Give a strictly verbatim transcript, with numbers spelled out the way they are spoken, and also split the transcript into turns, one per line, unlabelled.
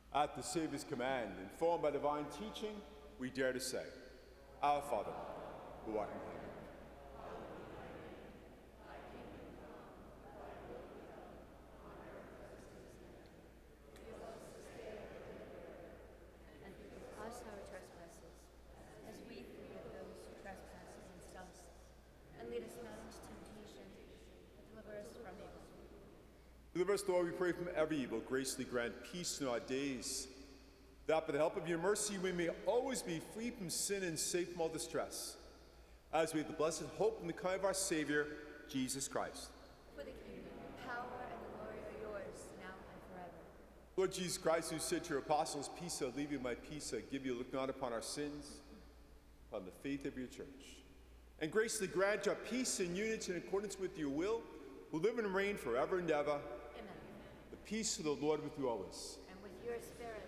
At the Savior's command, informed by divine teaching, we dare to say, Our Father, who art in heaven.
And forgive us our trespasses, as we forgive those who trespass against us. And lead us not into temptation, but deliver us from evil.
Deliver us, Lord, we pray, from every evil. Graciously grant peace in our days, that by the help of your mercy we may always be free from sin and safe from all distress, as we have the blessed hope in the coming of our Savior, Jesus Christ.
For the kingdom, power, and the glory are yours, now and forever.
Lord Jesus Christ, who said to your apostles, Peace I leave you, my peace I give you, look not upon our sins, upon the faith of your church. And graciously grant your peace and unity in accordance with your will, who live and reign forever and ever.
Amen.
The peace of the Lord with you always.
And with your spirit.